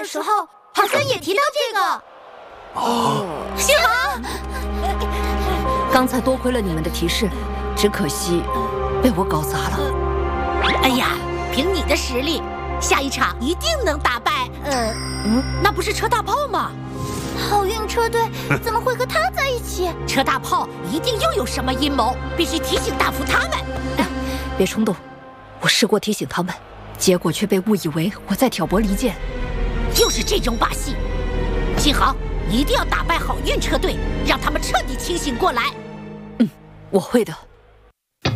时候好像也提到这个。 星航， 刚才多亏了你们的提示，只可惜被我搞砸了。 哎呀，凭你的实力，下一场一定能打败。那不是车大炮吗？ 好运车队怎么会和他在一起？ 车大炮一定又有什么阴谋，必须提醒大福他们。 别冲动，我试过提醒他们，结果却被误以为我在挑拨离间。 就是这种把戏，星航，你一定要打败好运车队，让他们彻底清醒过来。 我会的。